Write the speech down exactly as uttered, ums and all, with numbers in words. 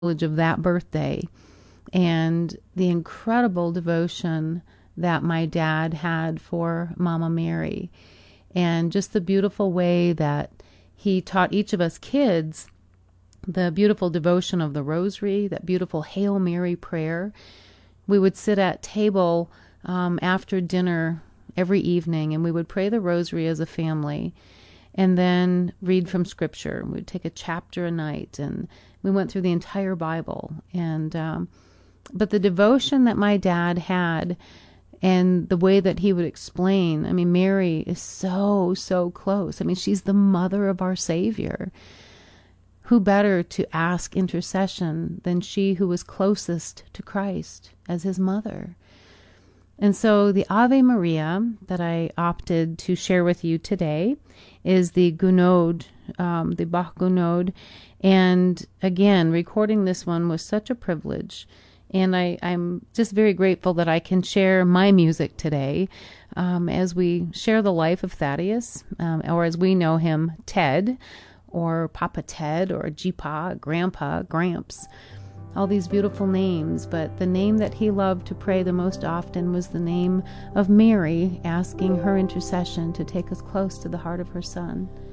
of that birthday and the incredible devotion that my dad had for Mama Mary, and just the beautiful way that he taught each of us kids the beautiful devotion of the rosary, that beautiful Hail Mary prayer. We would sit at table um, after dinner every evening, and we would pray the rosary as a family, and then read from Scripture. We'd take a chapter a night, and we went through the entire Bible. And um, but the devotion that my dad had, and the way that he would explain, I mean, Mary is so, so close. I mean, she's the mother of our Savior. Who better to ask intercession than she who was closest to Christ as his mother? And so the Ave Maria that I opted to share with you today is the Gounod, um, the Bach Gounod. And again, recording this one was such a privilege. And I, I'm just very grateful that I can share my music today um, as we share the life of Thaddeus, um, or as we know him, Ted, or Papa Ted, or Jeepa, Grandpa, Gramps, all these beautiful names. But the name that he loved to pray the most often was the name of Mary, asking her intercession to take us close to the heart of her Son.